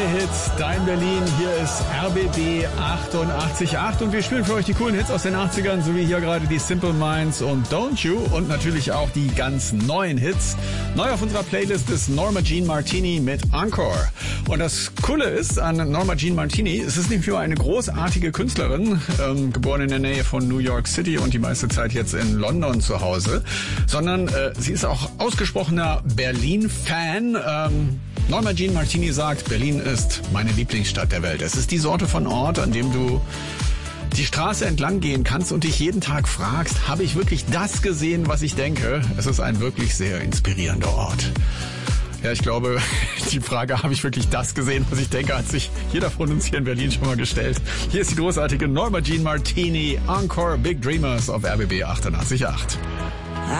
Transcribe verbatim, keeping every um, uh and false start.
Deine Hits, dein Berlin, hier ist R B B achtundachtzig Komma acht und wir spielen für euch die coolen Hits aus den achtzigern, sowie hier gerade die Simple Minds und Don't You und natürlich auch die ganz neuen Hits. Neu auf unserer Playlist ist Norma Jean Martini mit Encore. Und das Coole ist an Norma Jean Martini, es ist nicht nur eine großartige Künstlerin, ähm, geboren in der Nähe von New York City und die meiste Zeit jetzt in London zu Hause, sondern äh, sie ist auch ausgesprochener Berlin-Fan. Ähm, Norma Jean Martini sagt, Berlin ist meine Lieblingsstadt der Welt. Es ist die Sorte von Ort, an dem du die Straße entlang gehen kannst und dich jeden Tag fragst, habe ich wirklich das gesehen, was ich denke? Es ist ein wirklich sehr inspirierender Ort. Ja, ich glaube, die Frage, habe ich wirklich das gesehen, was ich denke, hat sich jeder von uns hier in Berlin schon mal gestellt. Hier ist die großartige Norma Jean Martini, Encore Big Dreamers auf R B B achtundachtzig Komma acht.